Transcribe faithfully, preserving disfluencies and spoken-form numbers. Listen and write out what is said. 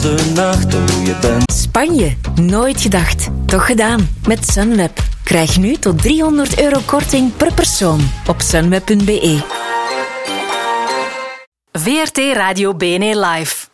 De nacht, hoe je bent. Spanje, nooit gedacht. Toch gedaan. Met Sunweb. Krijg nu tot driehonderd euro korting per persoon op sunweb punt be. V R T Radio B N E Live.